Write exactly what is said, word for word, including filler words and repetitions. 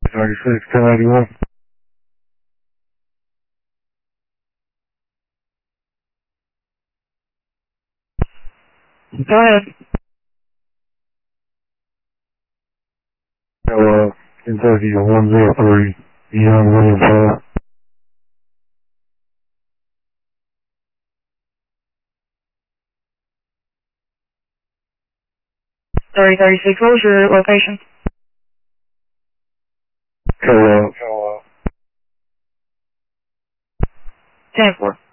thirty-six, ten eighty-one. Go ahead. Hello, Kentucky one zero three, Young William Paul. thirty thirty-six, what was your location? Hello. Hello. ten four.